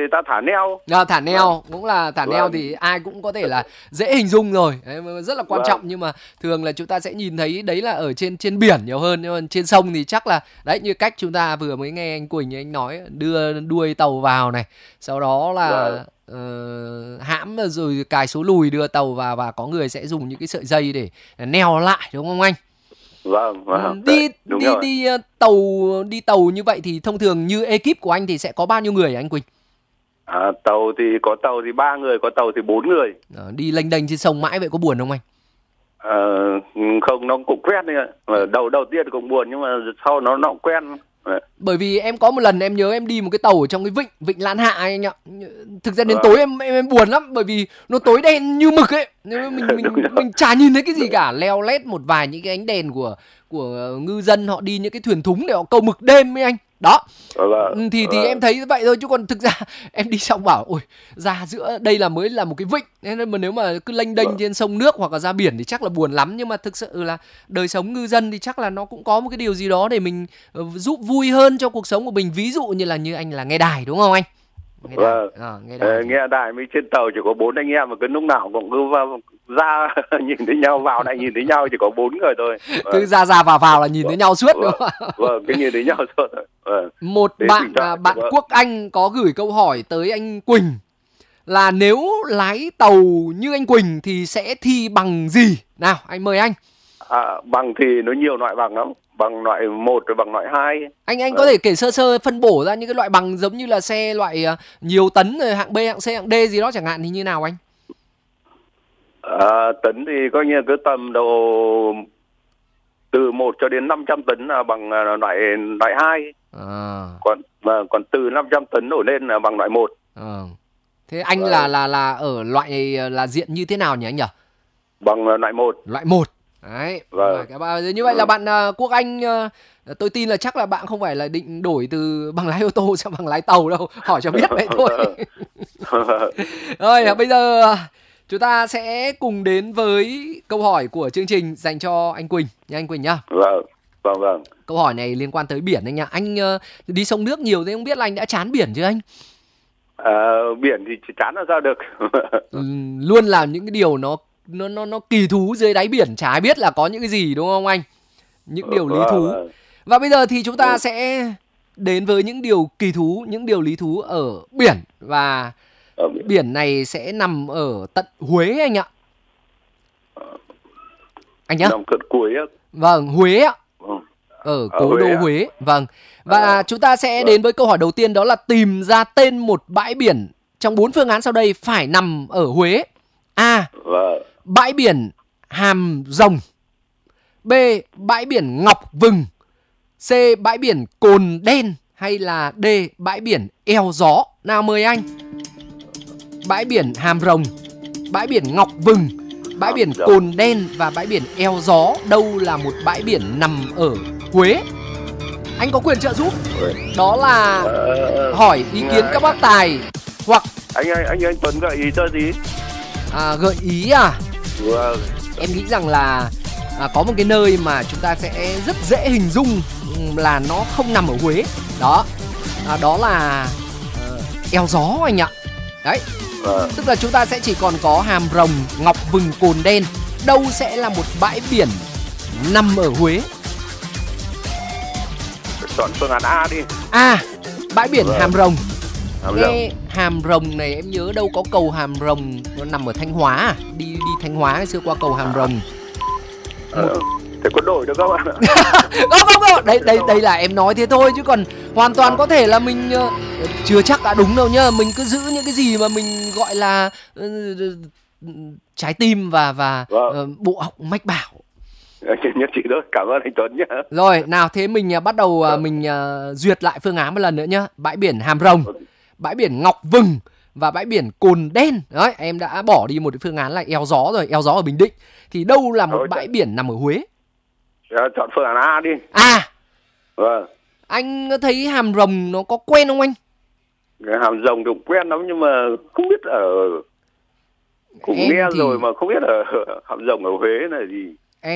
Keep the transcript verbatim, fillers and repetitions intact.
ta thả neo. À, thả neo Vâng. cũng là thả Vâng. neo thì ai cũng có thể là dễ hình dung rồi. Đấy, rất là quan Vâng. trọng, nhưng mà thường là chúng ta sẽ nhìn thấy đấy là ở trên trên biển nhiều hơn, nhưng mà trên sông thì chắc là đấy, như cách chúng ta vừa mới nghe anh Quỳnh anh nói, đưa đuôi tàu vào này, sau đó là Vâng. ờ, hãm rồi cài số lùi đưa tàu vào, và có người sẽ dùng những cái sợi dây để neo lại, đúng không anh? Vâng, Ừ, vâng. đi Đấy, đúng đi rồi. đi ờ, tàu đi tàu như vậy thì thông thường như ekip của anh thì sẽ có bao nhiêu người hả anh Quỳnh? À, tàu thì có tàu thì ba người, có tàu thì bốn người. Ờ, đi lênh đênh trên sông mãi vậy có buồn không anh? Ờ, không, nó cũng quen đấy ạ. Ờ, đầu đầu tiên cũng buồn nhưng mà sau nó nó cũng quen. Ờ, Bởi vì em có một lần em nhớ em đi một cái tàu ở trong cái vịnh vịnh Lan Hạ ấy anh ạ. Thực ra đến Vâng. tối em, em em buồn lắm, bởi vì nó tối đen như mực ấy. Nên mình Đúng mình rồi. mình chả nhìn thấy cái gì cả, leo lét một vài những cái ánh đèn của của ngư dân họ đi những cái thuyền thúng để họ câu mực đêm ấy anh. Đó. Vâng. Ừ, thì thì Vâng. em thấy vậy thôi, chứ còn thực ra em đi xong bảo ôi, ra giữa đây là mới là một cái vịnh, nên mà nếu mà cứ lênh đênh Vâng. trên sông nước hoặc là ra biển thì chắc là buồn lắm. Nhưng mà thực sự là đời sống ngư dân thì chắc là nó cũng có một cái điều gì đó để mình ờ, giúp vui hơn cho cuộc sống của mình, ví dụ như là như anh là nghe đài, đúng không anh? Nghe đài. Vâng. À, nghe đài Ờ, thì- nghe đài mới trên tàu chỉ có bốn anh em mà cứ lúc nào cũng cứ vào, ra nhìn thấy nhau, vào lại nhìn thấy nhau, chỉ có bốn người thôi. Vâng. cứ ra ra vào vào là nhìn thấy nhau suốt, đúng Vâng. không ạ? Vâng, cứ nhìn thấy nhau thôi. Vâng. Một Thế bạn thỉnh thoảng à, bạn vâng. Quốc Anh có gửi câu hỏi tới anh Quỳnh là nếu lái tàu như anh Quỳnh thì sẽ thi bằng gì? Nào, anh mời anh. À, bằng thì nó nhiều loại bằng lắm, bằng loại một rồi bằng loại hai. Anh anh Vâng. có thể kể sơ sơ phân bổ ra những cái loại bằng giống như là xe loại à, nhiều tấn rồi hạng B, hạng C, hạng D gì đó chẳng hạn thì như nào anh? À, tấn thì có như cứ tầm độ từ một cho đến năm trăm tấn là bằng à, loại loại hai. À, Còn vâng, còn từ năm trăm tấn đổ lên là bằng loại một. à. Thế anh Vâng. là là là ở loại à, là diện như thế nào nhỉ anh nhỉ? Bằng à, loại một. Loại một. Đấy. Vâng. Rồi, cái ba- như vậy là bạn à, Quốc Anh à, tôi tin là chắc là bạn không phải là định đổi từ bằng lái ô tô sang bằng lái tàu đâu, hỏi cho biết vậy thôi. Rồi, bây giờ chúng ta sẽ cùng đến với câu hỏi của chương trình dành cho anh Quỳnh nha anh Quỳnh nhá. Vâng, vâng, vâng. Câu hỏi này liên quan tới biển anh nhá. Anh ờ, đi sông nước nhiều thế không biết là anh đã chán biển chưa anh? À, biển thì chán làm sao được. Ừ, luôn làm những cái điều nó nó nó nó kỳ thú dưới đáy biển, chả ai biết là có những cái gì, đúng không anh? Những điều lý Vâng, thú. vâng. Và bây giờ thì chúng ta Ừ. sẽ đến với những điều kỳ thú, những điều lý thú ở biển, và Ở biển. biển này sẽ nằm ở tận Huế anh ạ. Anh nhá. Nằm cận cuối á. Vâng, Huế ạ. Vâng. Ở Ở cố Huế đô ạ? Huế. Vâng. Và À, chúng ta sẽ vâng. đến với câu hỏi đầu tiên, đó là tìm ra tên một bãi biển trong bốn phương án sau đây phải nằm ở Huế. A. Vâng. Bãi biển Hàm Rồng. B. Bãi biển Ngọc Vừng. C. Bãi biển Cồn Đen. Hay là D. Bãi biển Eo Gió. Nào mời anh. Bãi biển Hàm Rồng, bãi biển Ngọc Vừng, bãi Hàm biển Rồng. Cồn Đen và bãi biển Eo Gió, đâu là một bãi biển nằm ở Huế? Anh có quyền trợ giúp, đó là Ờ, hỏi ý kiến các bác tài hoặc anh anh anh anh Tuấn gợi ý cho gì? à, gợi ý à. Vâng. Em nghĩ rằng là à, có một cái nơi mà chúng ta sẽ rất dễ hình dung ừm, là nó không nằm ở Huế. Đó, à, đó là ờ, Eo Gió anh ạ. Đấy, Vâng. tức là chúng ta sẽ chỉ còn có Hàm Rồng, Ngọc Vừng, Cồn Đen. Đâu sẽ là một bãi biển nằm ở Huế? Chọn phương án A đi. A. Bãi biển Vâng. Hàm Rồng. Hàm Nghe Rồng. Hàm Rồng này em nhớ đâu có cầu Hàm Rồng, nó nằm ở Thanh Hóa à? Đi đi Thanh Hóa ngày xưa qua cầu Hàm Rồng. Ờ, thế có đổi được không ạ? Không không không, đây đây đây là em nói thế thôi, chứ còn hoàn toàn có thể là mình ờ, chưa chắc đã đúng đâu nhá. Mình cứ giữ những cái gì mà mình gọi là ờ, trái tim và và Vâng. ờ, bộ óc mách bảo. Nhất trí thôi, cảm ơn anh Tuấn nhé. Rồi, nào thế mình à, bắt đầu à, mình à, duyệt lại phương án một lần nữa nhá. Bãi biển Hàm Rồng, bãi biển Ngọc Vừng và bãi biển Cồn Đen. Đấy, em đã bỏ đi một cái phương án là Eo Gió rồi, Eo Gió ở Bình Định. Thì đâu là một Thôi, bãi biển nằm ở Huế? Dạ, chọn phương án A đi. À, Vâng. anh thấy Hàm Rồng nó có quen không anh? Cái Hàm Rồng thì cũng quen lắm nhưng mà không biết ở, cũng Em nghe thì- rồi mà không biết ở Hàm Rồng ở Huế là gì.